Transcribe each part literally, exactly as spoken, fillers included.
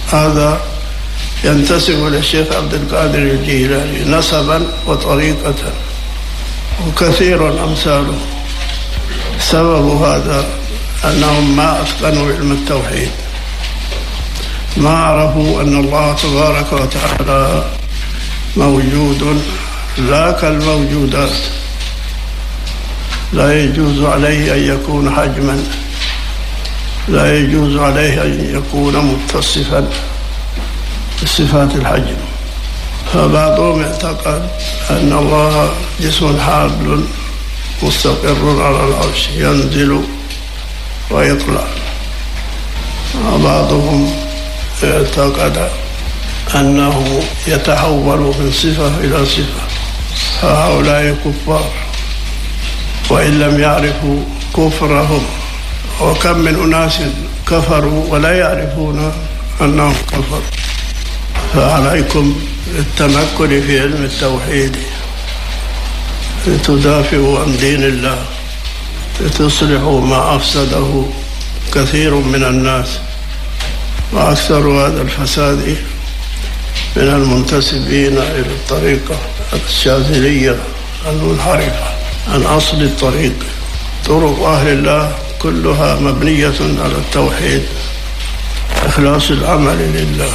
هذا ينتسب للشيخ عبد القادر الجيلاني نسبا وطريقة، وكثير أمثاله. سبب هذا أنهم ما أتقنوا علم التوحيد، ما عرفوا أن الله تبارك وتعالى موجود لا كالموجودات، لا يجوز عليه أن يكون حجما، لا يجوز عليه أن يكون متصفا بصفات الحجم. فبعضهم اعتقد أن الله جسم حاد مستقر على العرش ينزل ويطلع، وبعضهم اعتقد أنه يتحول من صفة إلى صفة. فهؤلاء كفار، وإن لم يعرفوا كفرهم، وكم من أناس كفروا ولا يعرفون أنهم كفروا. فعليكم التمكن في علم التوحيد لتدافعوا عن دين الله، لتصلحوا ما أفسده كثير من الناس، وأكثر هذا الفساد من المنتسبين إلى الطريقة الشاذلية المنحرفة عن أصل الطريق. طرق أهل الله كلها مبنية على التوحيد، إخلاص العمل لله.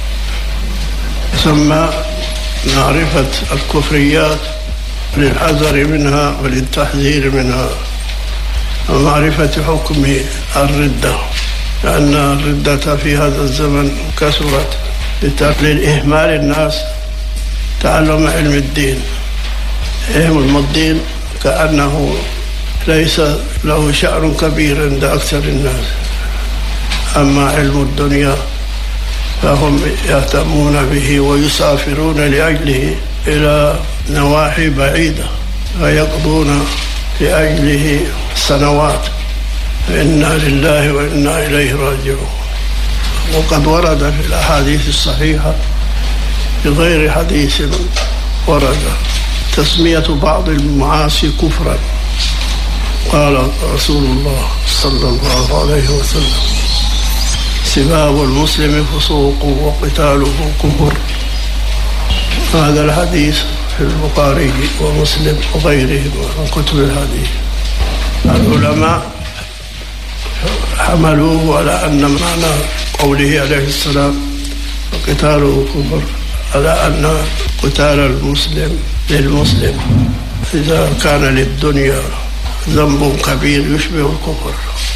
ثم معرفة الكفريات للحذر منها وللتحذير منها، ومعرفة حكم الردة، لأن الردة في هذا الزمن كثرت لإهمال الناس تعلم علم الدين. علم الدين كأنه ليس له شأن كبير عند أكثر الناس، أما علم الدنيا فهم يهتمون به ويسافرون لأجله إلى نواحي بعيدة ويقضون لأجله سنوات. إنا لله وإنا إليه راجعون. وقد ورد في الأحاديث الصحيحة بغير حديث ورد تسمية بعض المعاصي كفرا. قال رسول الله صلى الله عليه وسلم: سباب المسلم فسوق وقتاله كفر. هذا الحديث في البخاري ومسلم وغيرهم من كتب الحديث. العلماء حملوه على أن معنى قوله عليه السلام وقتاله كفر على أن قتال المسلم للمسلم إذا كان للدنيا ذنب كبير يشبه الكفر.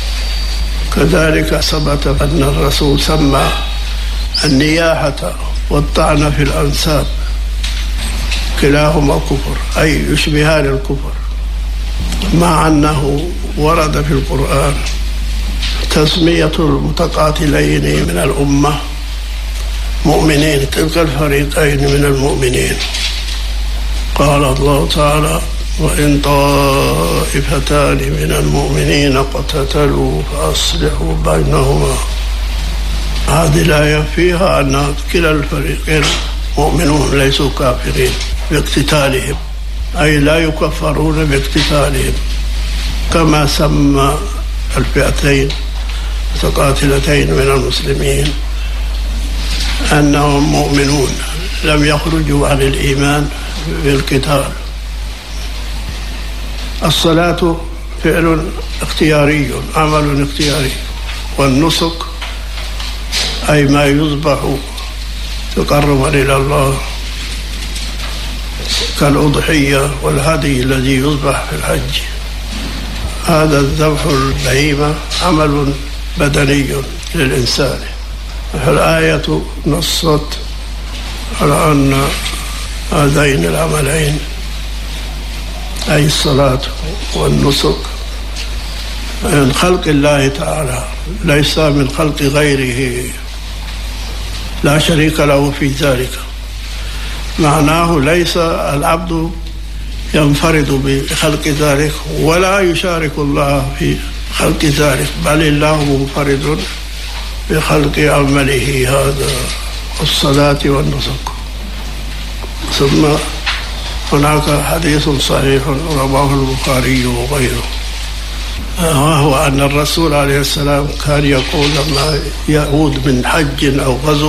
كذلك ثبت أن الرسول سمى النياحة والطعن في الأنساب كلاهما كفر، أي يشبهان الكفر، مع أنه ورد في القرآن تسمية المتقاتلين من الأمة مؤمنين، تلك الفريقين من المؤمنين. قال الله تعالى: وإن طائفتان من المؤمنين اقتتلوا فأصلحوا بينهما. هذه الآية فيها أن كلا الفريقين مؤمنون ليسوا كافرين باقتتالهم، أي لا يكفرون باقتتالهم، كما سمى الفئتين متقاتلتين من المسلمين أنهم مؤمنون لم يخرجوا عن الإيمان بالقتال. الصلاة فعل اختياري، عمل اختياري، والنسك أي ما يذبح تقربا إلى الله كالأضحية والهدي الذي يذبح في الحج. هذا الذبح البهيمة عمل بدني للإنسان. الآية نصت على أن هذين العملين أي الصلاة والنسك من خلق الله تعالى، ليس من خلق غيره، لا شريك له في ذلك. معناه ليس العبد ينفرد بخلق ذلك ولا يشارك الله في خلق ذلك، بل الله منفرد بخلق عمله هذا الصلاة والنسك. ثم هناك حديث صحيح رواه البخاري وغيره، وهو أن الرسول عليه السلام كان يقول لما يعود من حج أو غزو